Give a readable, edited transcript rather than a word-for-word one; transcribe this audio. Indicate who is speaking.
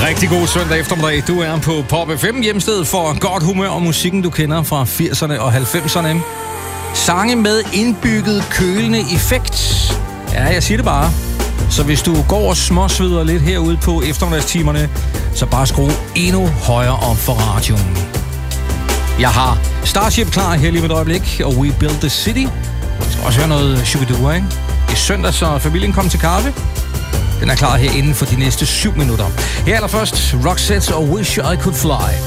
Speaker 1: Rigtig god søndag eftermiddag. Du er på Pop FM, hjemsted for godt humør og musikken, du kender fra 80'erne og 90'erne. Sange med indbygget kølende effekt. Ja, jeg siger det bare. Så hvis du går og småsveder lidt herude på eftermiddagstimerne, så bare skru endnu højere op for radioen. Jeg har Starship klar her lige med et øjeblik, og We Build the City. Jeg skal også høre noget Shubidua, ikke? Det er søndag, så familien kom til kaffe. Den er klar her inden for de næste 7 minutter. Her allerførst Roxette og Wish I Could Fly.